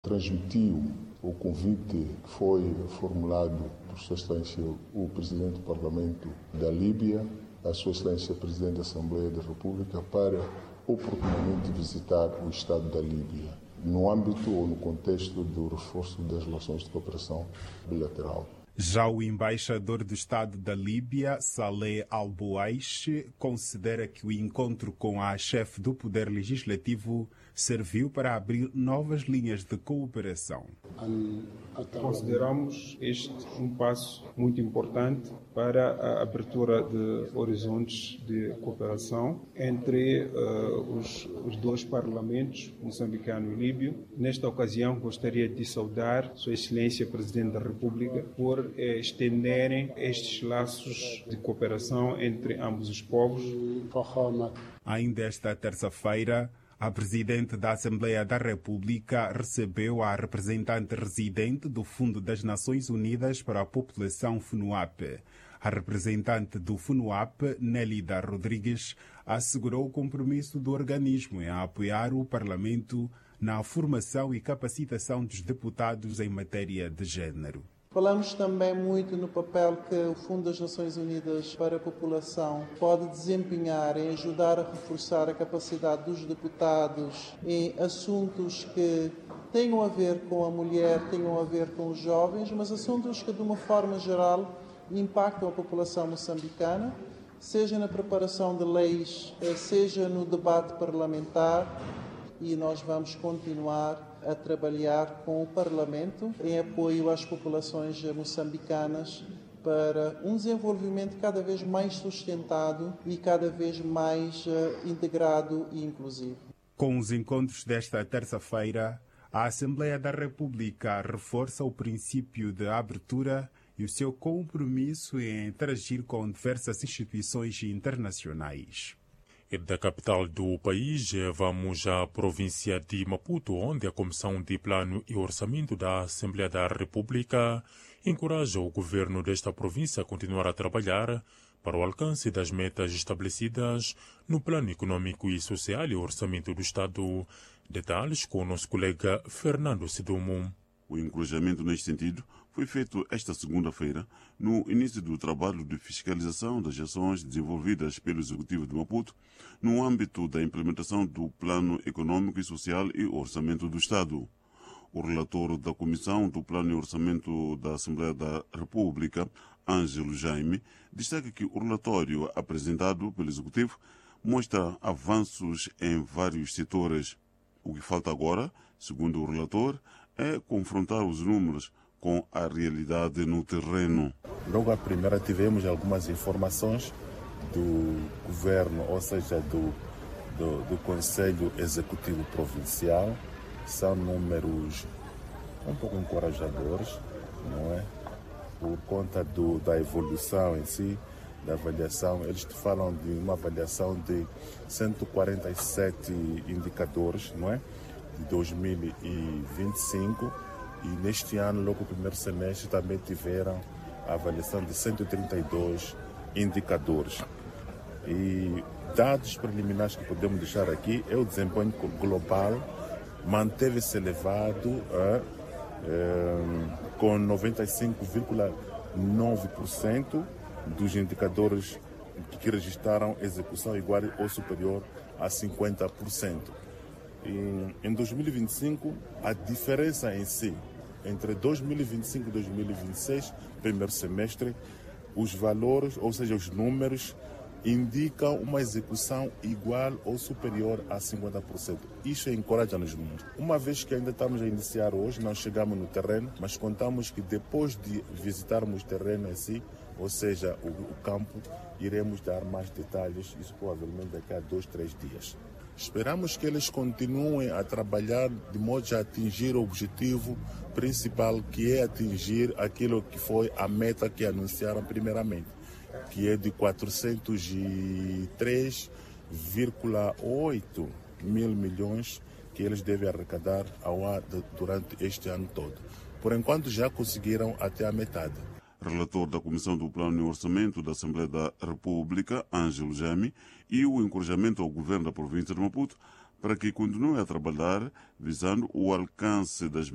transmitiu o convite que foi formulado por Sua Excelência o Presidente do Parlamento da Líbia, a Sua Excelência Presidente da Assembleia da República, para oportunamente visitar o Estado da Líbia, no âmbito ou no contexto do reforço das relações de cooperação bilateral. Já o embaixador do Estado da Líbia, Saleh Al-Bouaish, considera que o encontro com a chefe do Poder Legislativo serviu para abrir novas linhas de cooperação. Consideramos este um passo muito importante para a abertura de horizontes de cooperação entre os dois parlamentos, moçambicano e líbio. Nesta ocasião, gostaria de saudar Sua Excelência Presidente da República por estenderem estes laços de cooperação entre ambos os povos. Ainda esta terça-feira, a Presidente da Assembleia da República recebeu a representante residente do Fundo das Nações Unidas para a População FUNUAP. A representante do FUNUAP, Nélida Rodrigues, assegurou o compromisso do organismo em apoiar o Parlamento na formação e capacitação dos deputados em matéria de género. Falamos também muito no papel que o Fundo das Nações Unidas para a População pode desempenhar em ajudar a reforçar a capacidade dos deputados em assuntos que tenham a ver com a mulher, tenham a ver com os jovens, mas assuntos que, de uma forma geral, impactam a população moçambicana, seja na preparação de leis, seja no debate parlamentar, e nós vamos continuar a trabalhar com o Parlamento em apoio às populações moçambicanas para um desenvolvimento cada vez mais sustentado e cada vez mais integrado e inclusivo. Com os encontros desta terça-feira, a Assembleia da República reforça o princípio de abertura e o seu compromisso em interagir com diversas instituições internacionais. E da capital do país, vamos à província de Maputo, onde a Comissão de Plano e Orçamento da Assembleia da República encoraja o governo desta província a continuar a trabalhar para o alcance das metas estabelecidas no Plano Econômico e Social e Orçamento do Estado. Detalhes com o nosso colega Fernando Sidumo. O encorajamento neste sentido foi feito esta segunda-feira, no início do trabalho de fiscalização das ações desenvolvidas pelo Executivo de Maputo, no âmbito da implementação do Plano Econômico e Social e Orçamento do Estado. O relator da Comissão do Plano e Orçamento da Assembleia da República, Ângelo Jaime, destaca que o relatório apresentado pelo Executivo mostra avanços em vários setores. O que falta agora, segundo o relator, é confrontar os números com a realidade no terreno. Logo à primeira tivemos algumas informações do governo, ou seja, do Conselho Executivo Provincial. São números um pouco encorajadores, não é? Por conta da evolução em si, da avaliação. Eles te falam de uma avaliação de 147 indicadores, não é? De 2025, e neste ano, logo o primeiro semestre, também tiveram a avaliação de 132 indicadores. E dados preliminares que podemos deixar aqui é o desempenho global, manteve-se elevado com 95,9% dos indicadores que registraram execução igual ou superior a 50%. Em 2025, a diferença em si, entre 2025 e 2026, primeiro semestre, os valores, ou seja, os números, indicam uma execução igual ou superior a 50%. Isso encoraja-nos muito. Uma vez que ainda estamos a iniciar hoje, não chegamos no terreno, mas contamos que depois de visitarmos o terreno em si, ou seja, o campo, iremos dar mais detalhes, isso provavelmente daqui a 2-3 dias. Esperamos que eles continuem a trabalhar de modo a atingir o objetivo principal, que é atingir aquilo que foi a meta que anunciaram primeiramente, que é de 403,8 mil milhões que eles devem arrecadar durante este ano todo. Por enquanto já conseguiram até a metade. Relator da Comissão do Plano e Orçamento da Assembleia da República, Ângelo Jaime, e o encorajamento ao governo da província de Maputo para que continue a trabalhar visando o alcance das